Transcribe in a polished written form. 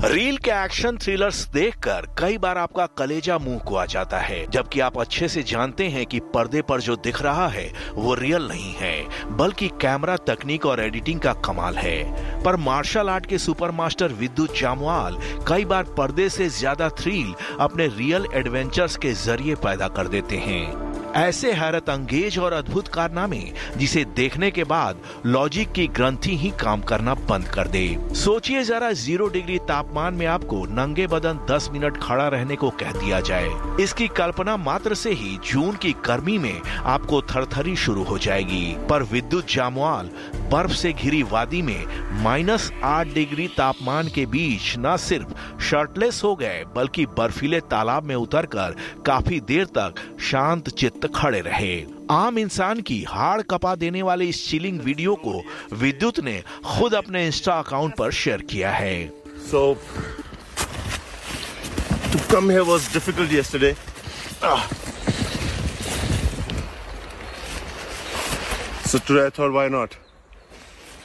Reel के action thrillers देखकर कई बार आपका कलेजा मुंह को आ जाता है, जबकि आप अच्छे से जानते हैं कि पर्दे पर जो दिख रहा है वो रियल नहीं है, बल्कि कैमरा तकनीक और एडिटिंग का कमाल है। पर मार्शल आर्ट के सुपर मास्टर विद्युत जामवाल कई बार पर्दे से ज्यादा थ्रिल अपने रियल एडवेंचर्स के जरिए पैदा कर देते हैं। ऐसे हैरत अंगेज और अद्भुत कारनामे जिसे देखने के बाद लॉजिक की ग्रंथि ही काम करना बंद कर दे। सोचिए जरा 0 डिग्री तापमान में आपको नंगे बदन 10 मिनट खड़ा रहने को कह दिया जाए। इसकी कल्पना मात्र से ही जून की गर्मी में आपको थरथरी शुरू हो जाएगी। पर विद्युत जामवाल बर्फ से घिरी वादी में -8 डिग्री तापमान के बीच न सिर्फ शर्टलेस हो गए, बल्कि बर्फीले तालाब में उतरकर काफी देर तक शांत चित्त खड़े रहे। आम इंसान की हाड़ कपा देने वाले इस चिलिंग वीडियो को विद्युत ने खुद अपने इंस्टा अकाउंट पर शेयर किया है। So to come here was difficult yesterday. So today I thought, why not?